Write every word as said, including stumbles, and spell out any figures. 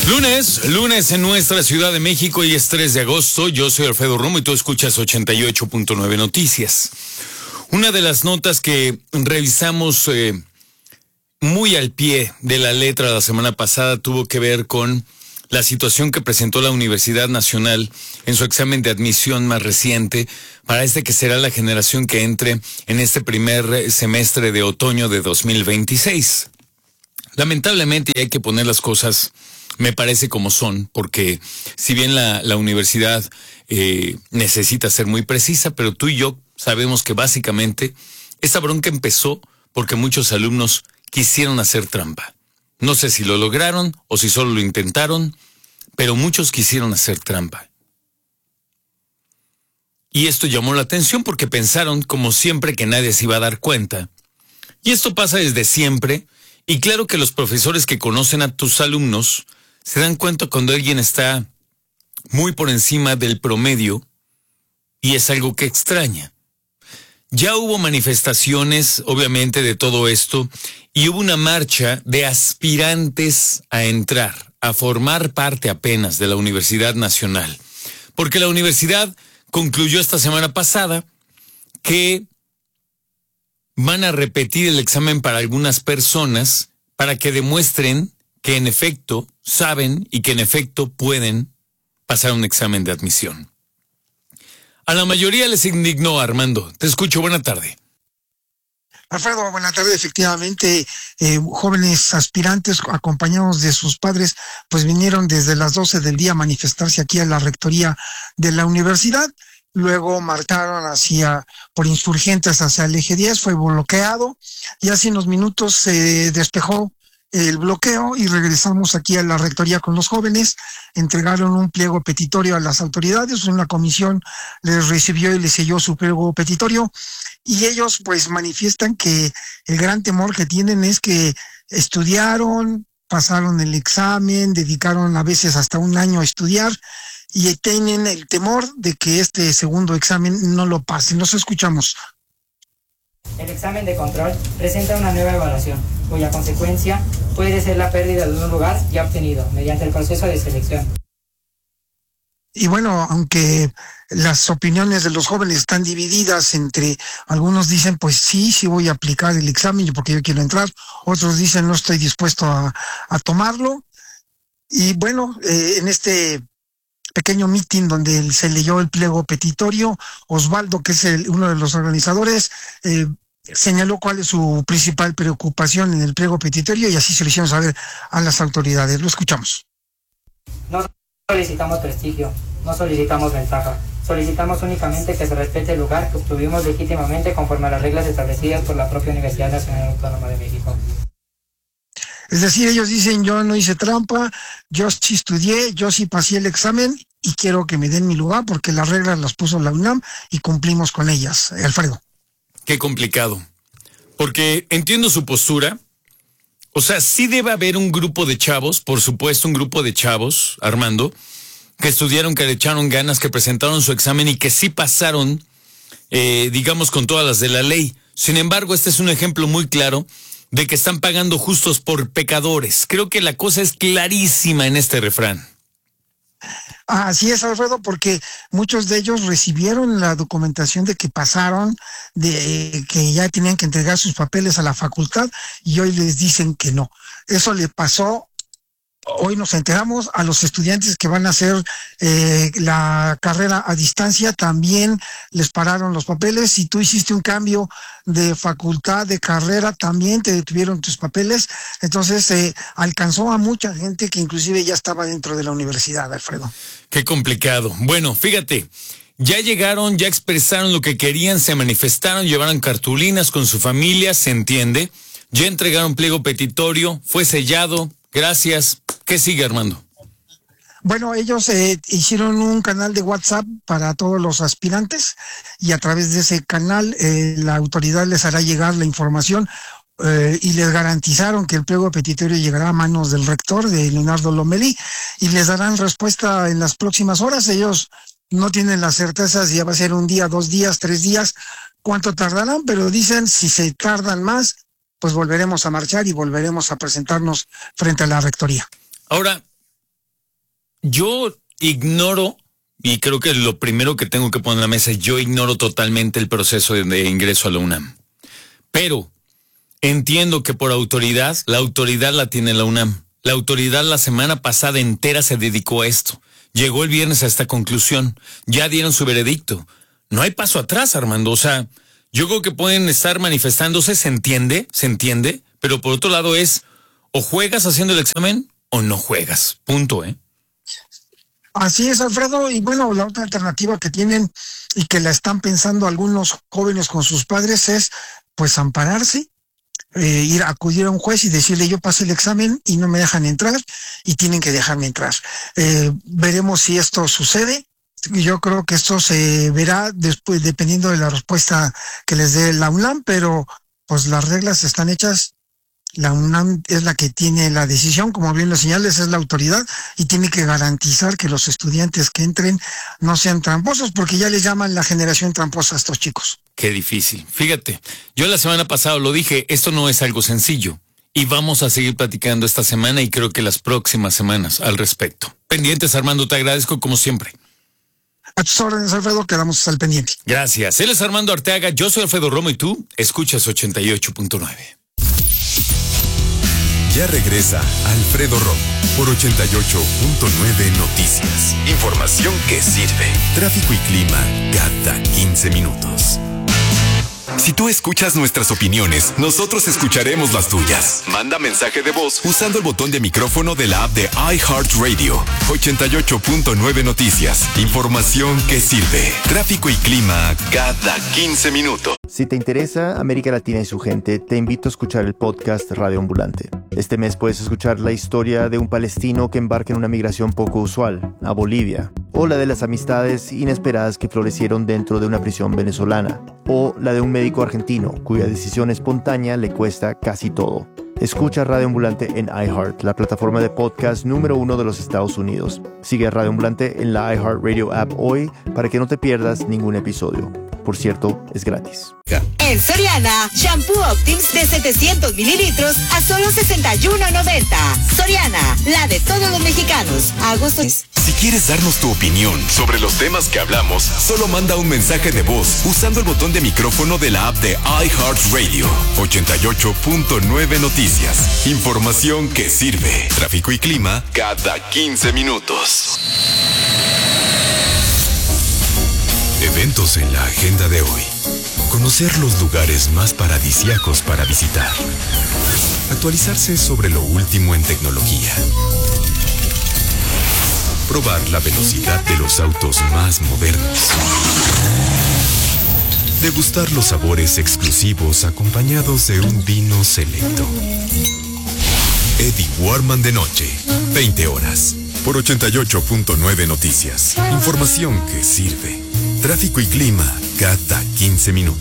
Lunes, lunes en nuestra Ciudad de México y es tres de agosto. Yo soy Alfredo Romo y tú escuchas ochenta y ocho punto nueve Noticias. Una de las notas que revisamos eh, muy al pie de la letra la semana pasada tuvo que ver con la situación que presentó la Universidad Nacional en su examen de admisión más reciente para este que será la generación que entre en este primer semestre de otoño de dos mil veintiséis. Lamentablemente hay que poner las cosas, me parece, como son, porque si bien la, la universidad eh, necesita ser muy precisa, pero tú y yo sabemos que básicamente esta bronca empezó porque muchos alumnos quisieron hacer trampa. No sé si lo lograron o si solo lo intentaron, pero muchos quisieron hacer trampa. Y esto llamó la atención porque pensaron, como siempre, que nadie se iba a dar cuenta. Y esto pasa desde siempre, y claro que los profesores que conocen a tus alumnos se dan cuenta cuando alguien está muy por encima del promedio, y es algo que extraña. Ya hubo manifestaciones, obviamente, de todo esto, y hubo una marcha de aspirantes a entrar, a formar parte apenas de la Universidad Nacional. Porque la universidad concluyó esta semana pasada que van a repetir el examen para algunas personas para que demuestren que en efecto saben y que en efecto pueden pasar un examen de admisión. A la mayoría les indignó, Armando. Te escucho, buena tarde. Alfredo, buena tarde. Efectivamente, eh, jóvenes aspirantes acompañados de sus padres, pues vinieron desde las doce del día a manifestarse aquí a la rectoría de la universidad. Luego marcharon hacia, por Insurgentes hacia el eje diez, fue bloqueado y hace unos minutos se despejó el bloqueo y regresamos aquí a la rectoría con los jóvenes. Entregaron un pliego petitorio a las autoridades, una comisión les recibió y les selló su pliego petitorio y ellos pues manifiestan que el gran temor que tienen es que estudiaron, pasaron el examen, dedicaron a veces hasta un año a estudiar y tienen el temor de que este segundo examen no lo pasen. Nos escuchamos. El examen de control presenta una nueva evaluación, cuya consecuencia puede ser la pérdida de un lugar ya obtenido mediante el proceso de selección. Y bueno, aunque las opiniones de los jóvenes están divididas entre, algunos dicen, pues sí, sí voy a aplicar el examen porque yo quiero entrar, otros dicen no estoy dispuesto a, a tomarlo. Y bueno, eh, en este pequeño meeting donde se leyó el pliego petitorio, Osvaldo, que es el, uno de los organizadores, eh, señaló cuál es su principal preocupación en el pliego petitorio y así se lo hicieron saber a las autoridades. Lo escuchamos. No solicitamos prestigio, no solicitamos ventaja, solicitamos únicamente que se respete el lugar que obtuvimos legítimamente conforme a las reglas establecidas por la propia Universidad Nacional Autónoma de México. Es decir, ellos dicen, yo no hice trampa, yo sí estudié, yo sí pasé el examen y quiero que me den mi lugar porque las reglas las puso la UNAM y cumplimos con ellas. Alfredo. Qué complicado, porque entiendo su postura. O sea, sí debe haber un grupo de chavos, por supuesto, un grupo de chavos, Armando, que estudiaron, que le echaron ganas, que presentaron su examen y que sí pasaron, eh, digamos, con todas las de la ley. Sin embargo, este es un ejemplo muy claro de que están pagando justos por pecadores. Creo que la cosa es clarísima en este refrán. Así es, Alfredo, porque muchos de ellos recibieron la documentación de que pasaron, de que ya tenían que entregar sus papeles a la facultad y hoy les dicen que no. Eso le pasó, hoy nos enteramos, a los estudiantes que van a hacer eh, la carrera a distancia, también les pararon los papeles. Si tú hiciste un cambio de facultad, de carrera, también te detuvieron tus papeles. Entonces eh, alcanzó a mucha gente que inclusive ya estaba dentro de la universidad, Alfredo. Qué complicado. Bueno, fíjate, ya llegaron, ya expresaron lo que querían, se manifestaron, llevaron cartulinas con su familia, se entiende. Ya entregaron pliego petitorio, fue sellado. Gracias. ¿Qué sigue, Armando? Bueno, ellos eh, hicieron un canal de WhatsApp para todos los aspirantes y a través de ese canal eh, la autoridad les hará llegar la información eh, y les garantizaron que el pliego petitorio llegará a manos del rector, de Leonardo Lomelí, y les darán respuesta en las próximas horas. Ellos no tienen la certeza si ya va a ser un día, dos días, tres días, cuánto tardarán, pero dicen si se tardan más, pues volveremos a marchar y volveremos a presentarnos frente a la rectoría. Ahora, Yo ignoro, y creo que lo primero que tengo que poner en la mesa es yo ignoro totalmente el proceso de, de ingreso a la UNAM. Pero entiendo que por autoridad, la autoridad la tiene la UNAM. La autoridad la semana pasada entera se dedicó a esto. Llegó el viernes a esta conclusión. Ya dieron su veredicto. No hay paso atrás, Armando. O sea, yo creo que pueden estar manifestándose, se entiende, se entiende, pero por otro lado es, o juegas haciendo el examen o no juegas. Punto, ¿eh? Así es, Alfredo, y bueno, la otra alternativa que tienen y que la están pensando algunos jóvenes con sus padres es, pues, ampararse, eh, ir a acudir a un juez y decirle yo pasé el examen y no me dejan entrar y tienen que dejarme entrar. Eh, veremos si esto sucede. Yo creo que esto se verá después, dependiendo de la respuesta que les dé la UNAM, pero pues las reglas están hechas. La UNAM es la que tiene la decisión, como bien lo señales, es la autoridad y tiene que garantizar que los estudiantes que entren no sean tramposos, porque ya les llaman la generación tramposa a estos chicos. Qué difícil. Fíjate, yo la semana pasada lo dije, esto no es algo sencillo y vamos a seguir platicando esta semana y creo que las próximas semanas al respecto. Pendientes, Armando, te agradezco como siempre. A tus órdenes, Alfredo, quedamos al pendiente. Gracias. Él es Armando Arteaga, yo soy Alfredo Romo y tú escuchas ochenta y ocho punto nueve. Ya regresa Alfredo Romo por ochenta y ocho punto nueve Noticias. Información que sirve. Tráfico y clima cada quince minutos. Si tú escuchas nuestras opiniones, nosotros escucharemos las tuyas. Manda mensaje de voz usando el botón de micrófono de la app de iHeartRadio. ochenta y ocho punto nueve Noticias. Información que sirve. Tráfico y clima cada quince minutos. Si te interesa América Latina y su gente, te invito a escuchar el podcast Radio Ambulante. Este mes puedes escuchar la historia de un palestino que embarca en una migración poco usual, a Bolivia, o la de las amistades inesperadas que florecieron dentro de una prisión venezolana, o la de un médico argentino cuya decisión espontánea le cuesta casi todo. Escucha Radio Ambulante en iHeart, la plataforma de podcast número uno de los Estados Unidos. Sigue a Radio Ambulante en la iHeartRadio app hoy para que no te pierdas ningún episodio. Por cierto, es gratis. En Soriana, shampoo Optims de setecientos mililitros a solo sesenta y uno noventa. Soriana, la de todos los mexicanos. Agosto. Si quieres darnos tu opinión sobre los temas que hablamos, solo manda un mensaje de voz usando el botón de micrófono de la app de iHeartRadio. ochenta y ocho punto nueve Noticias. Información que sirve. Tráfico y clima cada quince minutos. Eventos en la agenda de hoy. Conocer los lugares más paradisíacos para visitar. Actualizarse sobre lo último en tecnología. Probar la velocidad de los autos más modernos. Degustar los sabores exclusivos acompañados de un vino selecto. Eddie Warman de noche, veinte horas. Por ochenta y ocho punto nueve Noticias. Información que sirve. Tráfico y clima cada quince minutos.